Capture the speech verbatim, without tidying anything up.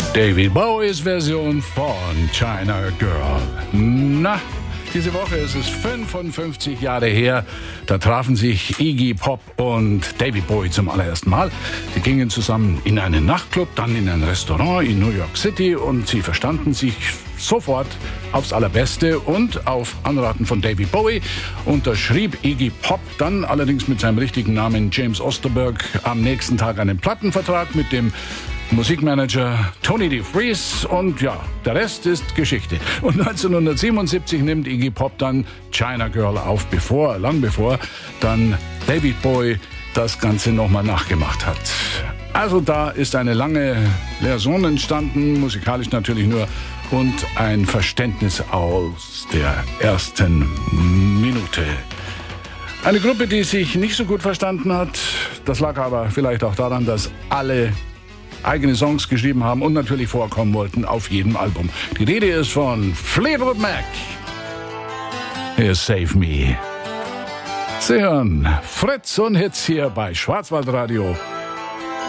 David Bowies Version von China Girl. Na, diese Woche ist es fünfundfünfzig Jahre her, da trafen sich Iggy Pop und David Bowie zum allerersten Mal. Sie gingen zusammen in einen Nachtclub, dann in ein Restaurant in New York City und sie verstanden sich sofort aufs Allerbeste. Und auf Anraten von David Bowie unterschrieb Iggy Pop dann allerdings mit seinem richtigen Namen James Osterberg am nächsten Tag einen Plattenvertrag mit dem Musikmanager Tony DeFries und ja, der Rest ist Geschichte. Und neunzehnhundertsiebenundsiebzig nimmt Iggy Pop dann China Girl auf, bevor, lang bevor dann David Bowie das Ganze nochmal nachgemacht hat. Also da ist eine lange Liaison entstanden, musikalisch natürlich nur, und ein Verständnis aus der ersten Minute. Eine Gruppe, die sich nicht so gut verstanden hat, das lag aber vielleicht auch daran, dass alle eigene Songs geschrieben haben und natürlich vorkommen wollten auf jedem Album. Die Rede ist von Fleetwood Mac. Hier ist Save Me. Sie hören Fritz und Hits hier bei Schwarzwaldradio.